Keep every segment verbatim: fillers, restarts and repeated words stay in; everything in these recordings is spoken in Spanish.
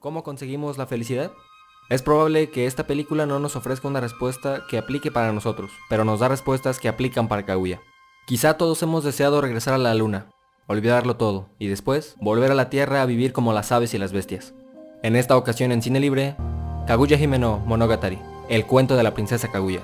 ¿Cómo conseguimos la felicidad? Es probable que esta película no nos ofrezca una respuesta que aplique para nosotros, pero nos da respuestas que aplican para Kaguya. Quizá todos hemos deseado regresar a la luna, olvidarlo todo, y después volver a la Tierra a vivir como las aves y las bestias. En esta ocasión en Cine Libre, Kaguya Hime no Monogatari, el cuento de la princesa Kaguya.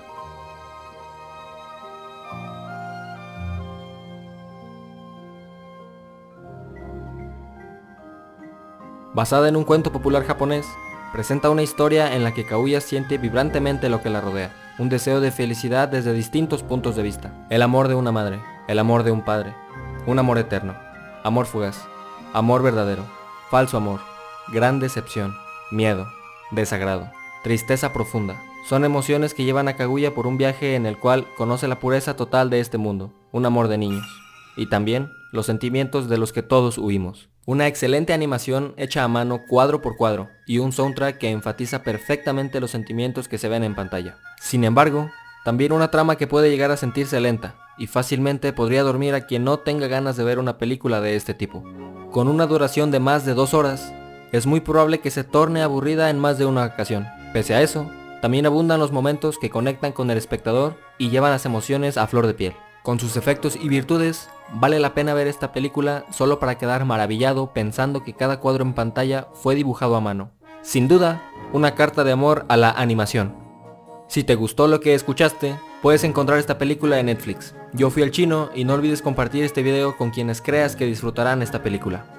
Basada en un cuento popular japonés, presenta una historia en la que Kaguya siente vibrantemente lo que la rodea, un deseo de felicidad desde distintos puntos de vista. El amor de una madre, el amor de un padre, un amor eterno, amor fugaz, amor verdadero, falso amor, gran decepción, miedo, desagrado, tristeza profunda. Son emociones que llevan a Kaguya por un viaje en el cual conoce la pureza total de este mundo, un amor de niños, y también los sentimientos de los que todos huimos. Una excelente animación hecha a mano cuadro por cuadro y un soundtrack que enfatiza perfectamente los sentimientos que se ven en pantalla. Sin embargo, también una trama que puede llegar a sentirse lenta y fácilmente podría dormir a quien no tenga ganas de ver una película de este tipo. Con una duración de más de dos horas, es muy probable que se torne aburrida en más de una ocasión. Pese a eso, también abundan los momentos que conectan con el espectador y llevan las emociones a flor de piel. Con sus efectos y virtudes, vale la pena ver esta película solo para quedar maravillado pensando que cada cuadro en pantalla fue dibujado a mano. Sin duda, una carta de amor a la animación. Si te gustó lo que escuchaste, puedes encontrar esta película en Netflix. Yo fui el Chino y no olvides compartir este video con quienes creas que disfrutarán esta película.